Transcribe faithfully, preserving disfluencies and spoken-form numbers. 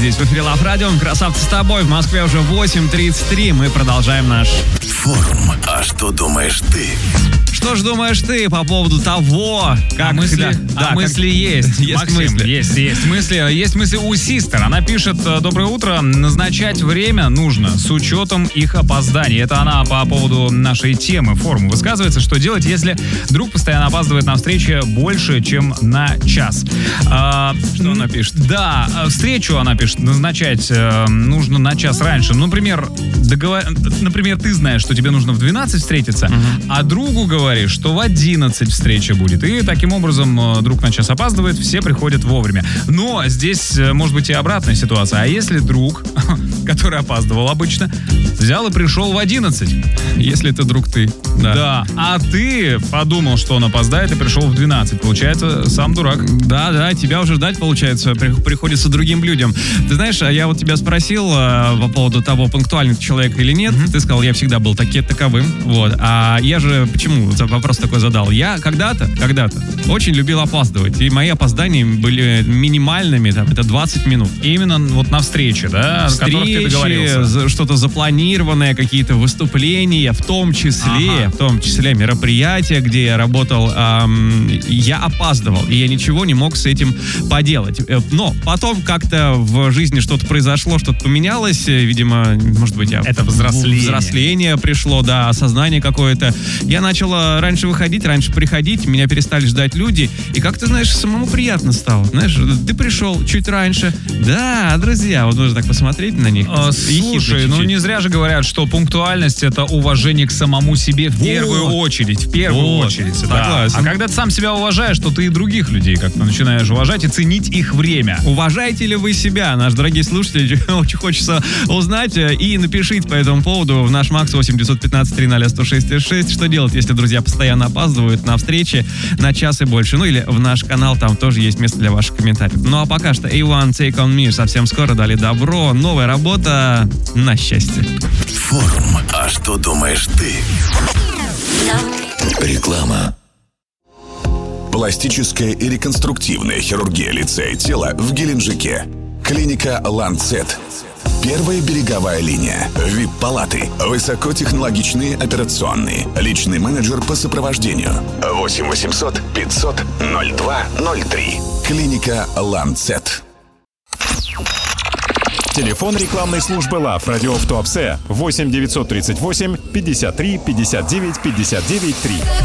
здесь в эфире Love Radio. Красавцы с тобой. В Москве уже восемь тридцать три. Мы продолжаем наш форум. А что думаешь ты? Что ж думаешь ты по поводу того, как... А мысли, да, а да, мысли как... есть. Есть Максим, мысли. Есть, есть мысли. Есть мысли у Систер. Она пишет: доброе утро. Назначать время нужно с учетом их опозданий. Это она по поводу нашей темы форума высказывается. Что делать, если друг постоянно опаздывает на встрече больше, чем на час? А, что она пишет? Да, встречу, она пишет, назначать э, нужно на час раньше. Например, договор... Например, ты знаешь, что тебе нужно в двенадцать встретиться, uh-huh. а другу говоришь, что в одиннадцать встреча будет. И таким образом друг на час опаздывает, все приходят вовремя. Но здесь может быть и обратная ситуация. А если друг, который опаздывал обычно, взял и пришел в одиннадцать? Если это друг ты. Да. Да. А ты подумал, что он опоздает, и пришел в двенадцать. Получается, сам дурак. Да, да, тебя уже ждать, получается, приходится другим людям. Ты знаешь, я вот тебя спросил э, по поводу того, пунктуальный ты человек или нет. Mm-hmm. Ты сказал, я всегда был таки, таковым. Вот. А я же почему вопрос такой задал? Я когда-то, когда-то очень любил опаздывать. И мои опоздания были минимальными, там, это двадцать минут. И именно вот на встрече, да? Встречи, что-то запланированное, какие-то выступления, в том числе, ага. в том числе мероприятия, где я работал, эм, я опаздывал, и я ничего не мог с этим поделать. Но потом как-то в жизни что-то произошло, что-то поменялось, видимо, может быть, я... Это взросление. Взросление пришло, да, осознание какое-то. Я начал раньше выходить, раньше приходить, меня перестали ждать люди, и как-то, знаешь, самому приятно стало. Знаешь, ты пришел чуть раньше. Да, друзья, вот нужно так посмотреть на них. А, слушай, ну не зря же говорят, что пунктуальность — это уважение к самому себе в вот. первую очередь. В первую вот. очередь, да. А когда ты сам себя уважаешь, то ты и других людей как-то начинаешь уважать и ценить их время. Уважаете ли вы себя, наши дорогие слушатели? Очень хочется узнать. И напишите по этому поводу в наш Макс восемь девятьсот пятнадцать три ноль сто шесть шесть. Что делать, если друзья постоянно опаздывают на встречи на час и больше? Ну или в наш канал, там тоже есть место для ваших комментариев. Ну а пока что эй уан Take On Me совсем скоро дали добро. Новая работа на счастье. Форум. А что думаешь ты? Реклама. Пластическая и реконструктивная хирургия лица и тела в Геленджике. Клиника «Ланцет». Первая береговая линия. ви ай пи-палаты. Высокотехнологичные операционные. Личный менеджер по сопровождению. восемь восемьсот пятьсот ноль два ноль три. Клиника «Ланцет». Телефон рекламной службы Love Radio в Туапсе восемь девятьсот тридцать восемь пятьдесят три пятьдесят девять пятьдесят девять три.